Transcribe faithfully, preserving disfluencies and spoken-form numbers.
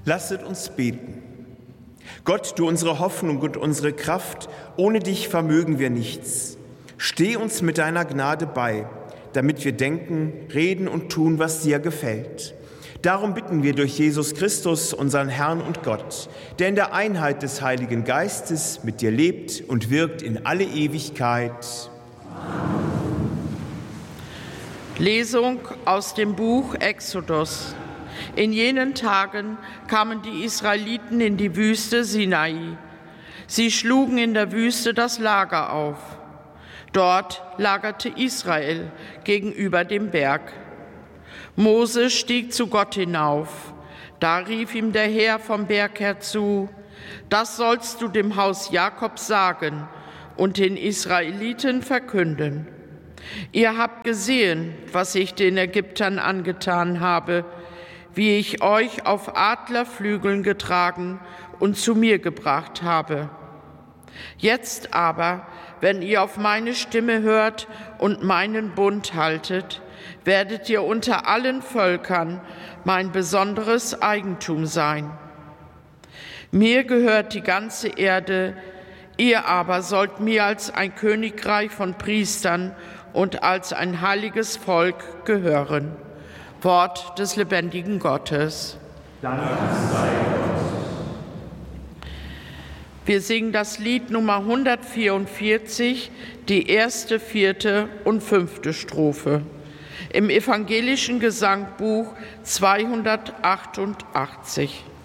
Lasset uns beten. Gott, du unsere Hoffnung und unsere Kraft, ohne dich vermögen wir nichts. Steh uns mit deiner Gnade bei, damit wir denken, reden und tun, was dir gefällt. Darum bitten wir durch Jesus Christus, unseren Herrn und Gott, der in der Einheit des Heiligen Geistes mit dir lebt und wirkt in alle Ewigkeit. Lesung aus dem Buch Exodus. In jenen Tagen kamen die Israeliten in die Wüste Sinai. Sie schlugen in der Wüste das Lager auf. Dort lagerte Israel gegenüber dem Berg. Mose stieg zu Gott hinauf. Da rief ihm der Herr vom Berg her zu: Das sollst du dem Haus Jakob sagen und den Israeliten verkünden. Ihr habt gesehen, was ich den Ägyptern angetan habe, wie ich euch auf Adlerflügeln getragen und zu mir gebracht habe. Jetzt aber, wenn ihr auf meine Stimme hört und meinen Bund haltet, werdet ihr unter allen Völkern mein besonderes Eigentum sein. Mir gehört die ganze Erde, ihr aber sollt mir als ein Königreich von Priestern und als ein heiliges Volk gehören. Wort des lebendigen Gottes. Dank sei Gott. Wir singen das Lied Nummer hundertvierundvierzig, die erste, vierte und fünfte Strophe. Im evangelischen Gesangbuch zweihundertachtundachtzig.